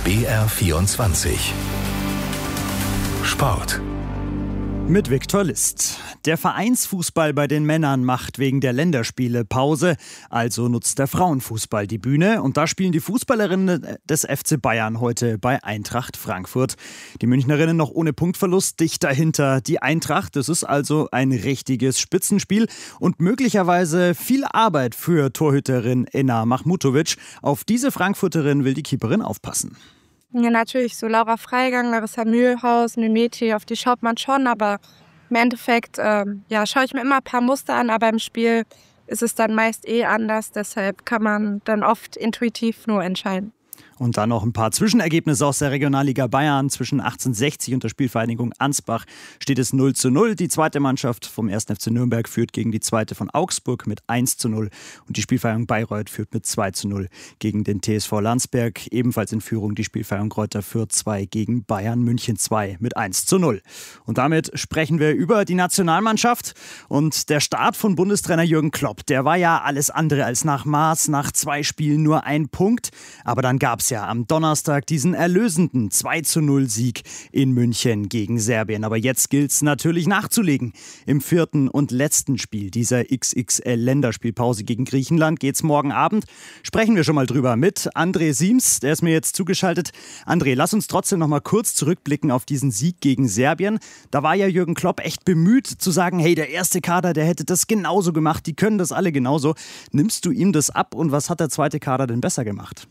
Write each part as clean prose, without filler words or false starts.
BR24 Sport. Mit Viktor List. Der Vereinsfußball bei den Männern macht wegen der Länderspiele Pause. Also nutzt der Frauenfußball die Bühne. Und da spielen die Fußballerinnen des FC Bayern heute bei Eintracht Frankfurt. Die Münchnerinnen noch ohne Punktverlust, dicht dahinter die Eintracht. Das ist also ein richtiges Spitzenspiel und möglicherweise viel Arbeit für Torhüterin Enna Mahmutovic. Auf diese Frankfurterin will die Keeperin aufpassen. Ja, natürlich, so Laura Freigang, Larissa Mühlhaus, Mimeti, auf die schaut man schon, aber im Endeffekt schaue ich mir immer ein paar Muster an, aber im Spiel ist es dann meist anders, deshalb kann man dann oft intuitiv nur entscheiden. Und dann noch ein paar Zwischenergebnisse aus der Regionalliga Bayern. Zwischen 1860 und der Spielvereinigung Ansbach steht es 0:0. Die zweite Mannschaft vom 1. FC Nürnberg führt gegen die zweite von Augsburg mit 1:0. Und die Spielvereinigung Bayreuth führt mit 2:0 gegen den TSV Landsberg. Ebenfalls in Führung die Spielvereinigung Greuther Fürth 2 gegen Bayern München 2 mit 1:0. Und damit sprechen wir über die Nationalmannschaft. Und der Start von Bundestrainer Jürgen Klopp, der war ja alles andere als nach Maß. Nach 2 Spielen nur 1 Punkt. Aber dann gab es ja am Donnerstag diesen erlösenden 2:0-Sieg in München gegen Serbien. Aber jetzt gilt es natürlich nachzulegen. Im 4. und letzten Spiel dieser XXL-Länderspielpause gegen Griechenland geht's morgen Abend. Sprechen wir schon mal drüber mit André Siems, der ist mir jetzt zugeschaltet. André, lass uns trotzdem noch mal kurz zurückblicken auf diesen Sieg gegen Serbien. Da war ja Jürgen Klopp echt bemüht zu sagen, hey, der erste Kader, der hätte das genauso gemacht, die können das alle genauso. Nimmst du ihm das ab und was hat der zweite Kader denn besser gemacht?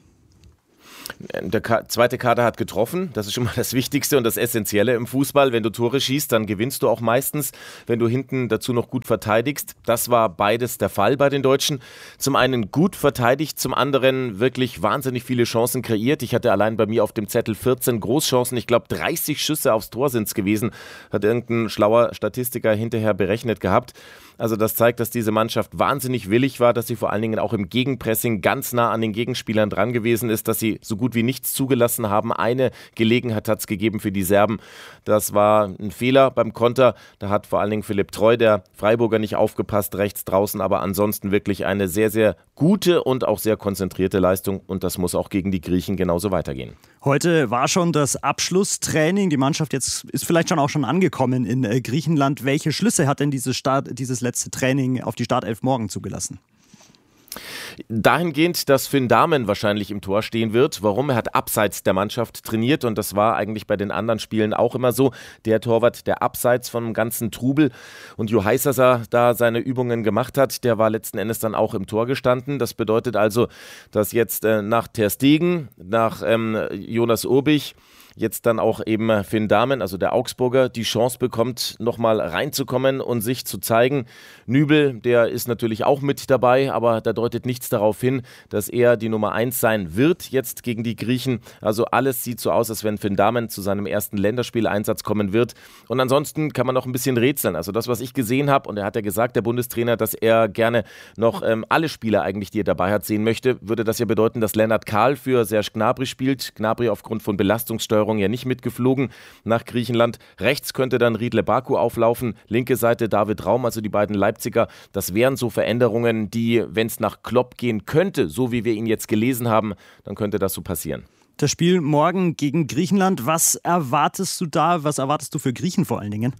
Der zweite Kader hat getroffen, das ist schon mal das Wichtigste und das Essentielle im Fußball. Wenn du Tore schießt, dann gewinnst du auch meistens, wenn du hinten dazu noch gut verteidigst. Das war beides der Fall bei den Deutschen. Zum einen gut verteidigt, zum anderen wirklich wahnsinnig viele Chancen kreiert. Ich hatte allein bei mir auf dem Zettel 14 Großchancen. Ich glaube 30 Schüsse aufs Tor sind es gewesen, hat irgendein schlauer Statistiker hinterher berechnet gehabt. Also das zeigt, dass diese Mannschaft wahnsinnig willig war, dass sie vor allen Dingen auch im Gegenpressing ganz nah an den Gegenspielern dran gewesen ist, dass sie so gut wie nichts zugelassen haben. Eine Gelegenheit hat es gegeben für die Serben. Das war ein Fehler beim Konter. Da hat vor allen Dingen Philipp Treu, der Freiburger, nicht aufgepasst, rechts draußen. Aber ansonsten wirklich eine sehr, sehr gute und auch sehr konzentrierte Leistung. Und das muss auch gegen die Griechen genauso weitergehen. Heute war schon das Abschlusstraining. Die Mannschaft jetzt ist vielleicht auch schon angekommen in Griechenland. Welche Schlüsse hat denn dieses letzte Training auf die Startelf morgen zugelassen? Dahingehend, dass Finn Dahmen wahrscheinlich im Tor stehen wird. Warum? Er hat abseits der Mannschaft trainiert und das war eigentlich bei den anderen Spielen auch immer so. Der Torwart, der abseits vom ganzen Trubel und Jo Heißer da seine Übungen gemacht hat, der war letzten Endes dann auch im Tor gestanden. Das bedeutet also, dass jetzt nach Ter Stegen, nach Jonas Urbich, jetzt dann auch eben Finn Dahmen, also der Augsburger, die Chance bekommt, nochmal reinzukommen und sich zu zeigen. Nübel, der ist natürlich auch mit dabei, aber da deutet nichts darauf hin, dass er die Nummer 1 sein wird jetzt gegen die Griechen. Also alles sieht so aus, als wenn Finn Dahmen zu seinem ersten Länderspieleinsatz kommen wird. Und ansonsten kann man noch ein bisschen rätseln. Also das, was ich gesehen habe, und er hat ja gesagt, der Bundestrainer, dass er gerne noch alle Spieler eigentlich, die er dabei hat, sehen möchte, würde das ja bedeuten, dass Lennart Kahl für Serge Gnabry spielt. Gnabry aufgrund von Belastungssteuerung ja nicht mitgeflogen nach Griechenland. Rechts könnte dann Riedle Baku auflaufen, linke Seite David Raum, also die beiden Leipziger. Das wären so Veränderungen, die, wenn es nach Klopp gehen könnte, so wie wir ihn jetzt gelesen haben, dann könnte das so passieren. Das Spiel morgen gegen Griechenland, was erwartest du da? Was erwartest du für Griechen vor allen Dingen?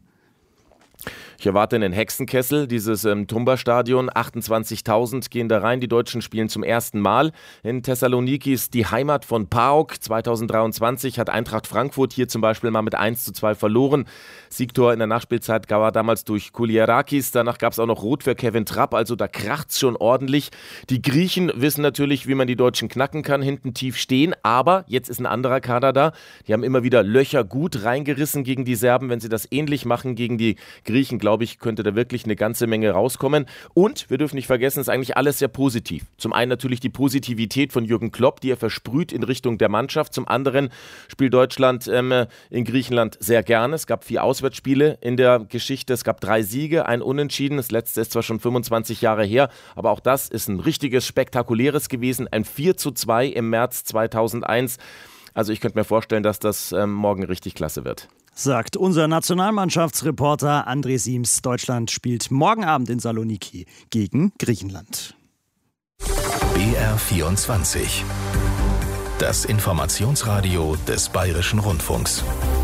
Ich erwarte einen Hexenkessel, dieses Tumba-Stadion, 28.000 gehen da rein, die Deutschen spielen zum ersten Mal in Thessaloniki, ist die Heimat von PAOK. 2023 hat Eintracht Frankfurt hier zum Beispiel mal mit 1:2 verloren. Siegtor in der Nachspielzeit war damals durch Kulierakis, danach gab es auch noch Rot für Kevin Trapp, also da kracht's schon ordentlich. Die Griechen wissen natürlich, wie man die Deutschen knacken kann, hinten tief stehen, aber jetzt ist ein anderer Kader da. Die haben immer wieder Löcher gut reingerissen gegen die Serben, wenn sie das ähnlich machen gegen die Griechen, glaube ich, könnte da wirklich eine ganze Menge rauskommen. Und wir dürfen nicht vergessen, es ist eigentlich alles sehr positiv. Zum einen natürlich die Positivität von Jürgen Klopp, die er versprüht in Richtung der Mannschaft. Zum anderen spielt Deutschland in Griechenland sehr gerne. Es gab 4 Auswärtsspiele in der Geschichte. Es gab 3 Siege, ein Unentschieden. Das letzte ist zwar schon 25 Jahre her, aber auch das ist ein richtiges, spektakuläres gewesen. Ein 4:2 im März 2001. Also ich könnte mir vorstellen, dass das morgen richtig klasse wird. Sagt unser Nationalmannschaftsreporter André Siems. Deutschland spielt morgen Abend in Saloniki gegen Griechenland. BR24 Das Informationsradio des Bayerischen Rundfunks.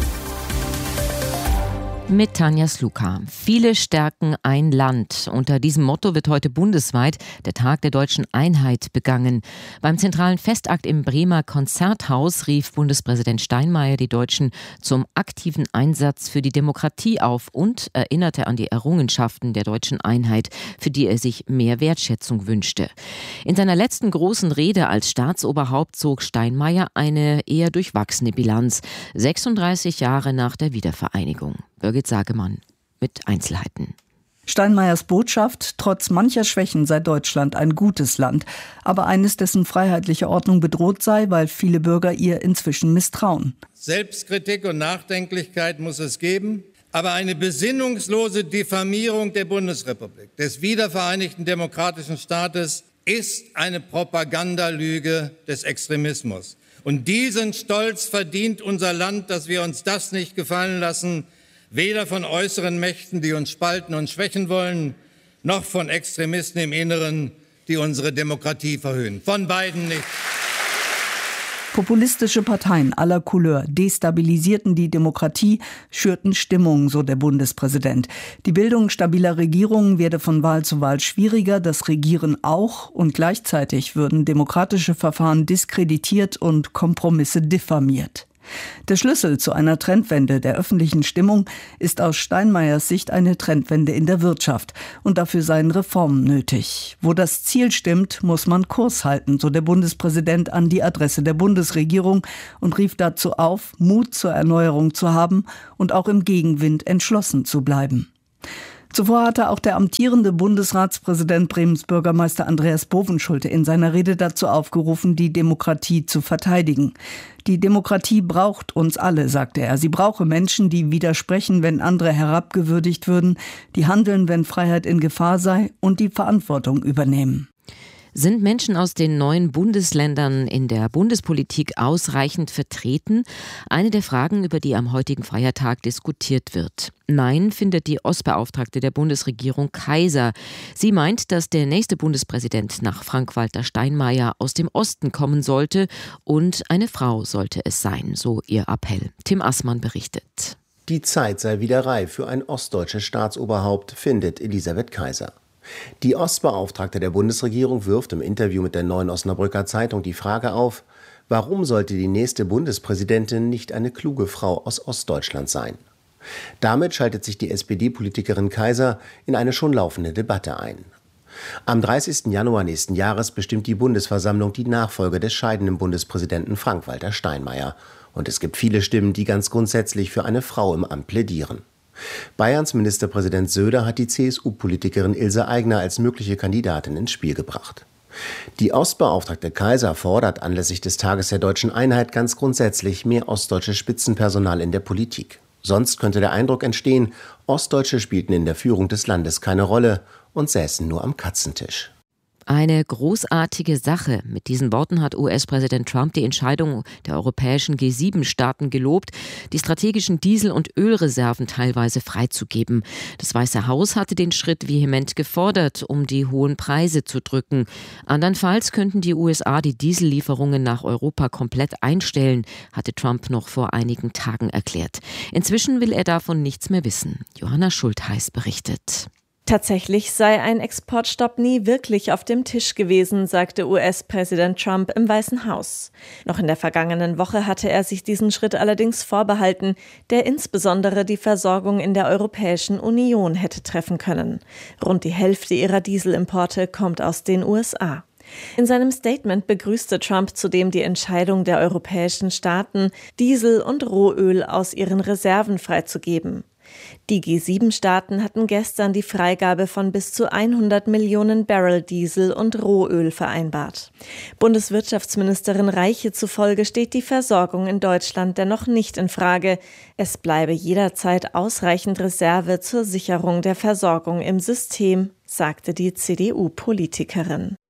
Mit Tanja Sluka. Viele stärken ein Land. Unter diesem Motto wird heute bundesweit der Tag der deutschen Einheit begangen. Beim zentralen Festakt im Bremer Konzerthaus rief Bundespräsident Steinmeier die Deutschen zum aktiven Einsatz für die Demokratie auf und erinnerte an die Errungenschaften der deutschen Einheit, für die er sich mehr Wertschätzung wünschte. In seiner letzten großen Rede als Staatsoberhaupt zog Steinmeier eine eher durchwachsene Bilanz, 36 Jahre nach der Wiedervereinigung. Birgit Sagemann mit Einzelheiten. Steinmeiers Botschaft: Trotz mancher Schwächen sei Deutschland ein gutes Land, aber eines, dessen freiheitliche Ordnung bedroht sei, weil viele Bürger ihr inzwischen misstrauen. Selbstkritik und Nachdenklichkeit muss es geben, aber eine besinnungslose Diffamierung der Bundesrepublik, des wiedervereinigten demokratischen Staates, ist eine Propagandalüge des Extremismus. Und diesen Stolz verdient unser Land, dass wir uns das nicht gefallen lassen, weder von äußeren Mächten, die uns spalten und schwächen wollen, noch von Extremisten im Inneren, die unsere Demokratie verhöhnen. Von beiden nicht. Populistische Parteien aller Couleur destabilisierten die Demokratie, schürten Stimmung, so der Bundespräsident. Die Bildung stabiler Regierungen werde von Wahl zu Wahl schwieriger, das Regieren auch, und gleichzeitig würden demokratische Verfahren diskreditiert und Kompromisse diffamiert. Der Schlüssel zu einer Trendwende der öffentlichen Stimmung ist aus Steinmeiers Sicht eine Trendwende in der Wirtschaft. Und dafür seien Reformen nötig. Wo das Ziel stimmt, muss man Kurs halten, so der Bundespräsident an die Adresse der Bundesregierung und rief dazu auf, Mut zur Erneuerung zu haben und auch im Gegenwind entschlossen zu bleiben. Zuvor hatte auch der amtierende Bundesratspräsident Bremens Bürgermeister Andreas Bovenschulte in seiner Rede dazu aufgerufen, die Demokratie zu verteidigen. Die Demokratie braucht uns alle, sagte er. Sie brauche Menschen, die widersprechen, wenn andere herabgewürdigt würden, die handeln, wenn Freiheit in Gefahr sei und die Verantwortung übernehmen. Sind Menschen aus den neuen Bundesländern in der Bundespolitik ausreichend vertreten? Eine der Fragen, über die am heutigen Feiertag diskutiert wird. Nein, findet die Ostbeauftragte der Bundesregierung Kaiser. Sie meint, dass der nächste Bundespräsident nach Frank-Walter Steinmeier aus dem Osten kommen sollte und eine Frau sollte es sein, so ihr Appell. Tim Assmann berichtet. Die Zeit sei wieder reif für ein ostdeutsches Staatsoberhaupt, findet Elisabeth Kaiser. Die Ostbeauftragte der Bundesregierung wirft im Interview mit der Neuen Osnabrücker Zeitung die Frage auf, warum sollte die nächste Bundespräsidentin nicht eine kluge Frau aus Ostdeutschland sein? Damit schaltet sich die SPD-Politikerin Kaiser in eine schon laufende Debatte ein. Am 30. Januar nächsten Jahres bestimmt die Bundesversammlung die Nachfolge des scheidenden Bundespräsidenten Frank-Walter Steinmeier. Und es gibt viele Stimmen, die ganz grundsätzlich für eine Frau im Amt plädieren. Bayerns Ministerpräsident Söder hat die CSU-Politikerin Ilse Aigner als mögliche Kandidatin ins Spiel gebracht. Die Ostbeauftragte Kaiser fordert anlässlich des Tages der deutschen Einheit ganz grundsätzlich mehr ostdeutsches Spitzenpersonal in der Politik. Sonst könnte der Eindruck entstehen, Ostdeutsche spielten in der Führung des Landes keine Rolle und säßen nur am Katzentisch. Eine großartige Sache. Mit diesen Worten hat US-Präsident Trump die Entscheidung der europäischen G7-Staaten gelobt, die strategischen Diesel- und Ölreserven teilweise freizugeben. Das Weiße Haus hatte den Schritt vehement gefordert, um die hohen Preise zu drücken. Andernfalls könnten die USA die Diesellieferungen nach Europa komplett einstellen, hatte Trump noch vor einigen Tagen erklärt. Inzwischen will er davon nichts mehr wissen. Johanna Schultheiß berichtet. Tatsächlich sei ein Exportstopp nie wirklich auf dem Tisch gewesen, sagte US-Präsident Trump im Weißen Haus. Noch in der vergangenen Woche hatte er sich diesen Schritt allerdings vorbehalten, der insbesondere die Versorgung in der Europäischen Union hätte treffen können. Rund die Hälfte ihrer Dieselimporte kommt aus den USA. In seinem Statement begrüßte Trump zudem die Entscheidung der europäischen Staaten, Diesel und Rohöl aus ihren Reserven freizugeben. Die G7-Staaten hatten gestern die Freigabe von bis zu 100 Millionen Barrel Diesel und Rohöl vereinbart. Bundeswirtschaftsministerin Reiche zufolge steht die Versorgung in Deutschland dennoch nicht in Frage. Es bleibe jederzeit ausreichend Reserve zur Sicherung der Versorgung im System, sagte die CDU-Politikerin.